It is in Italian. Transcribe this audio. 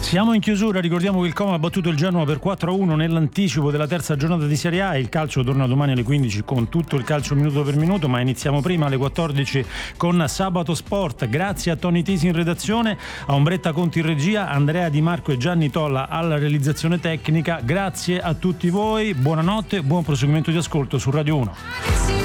Siamo in chiusura, ricordiamo che il Como ha battuto il Genoa per 4-1 nell'anticipo della terza giornata di Serie A. Il calcio torna domani alle 15 con tutto il calcio minuto per minuto, ma iniziamo prima alle 14 con Sabato Sport. Grazie a Tony Tisi in redazione, a Ombretta Conti in regia, Andrea Di Marco e Gianni Tolla alla realizzazione tecnica. Grazie a tutti voi, buonanotte, buon proseguimento di ascolto su Radio 1.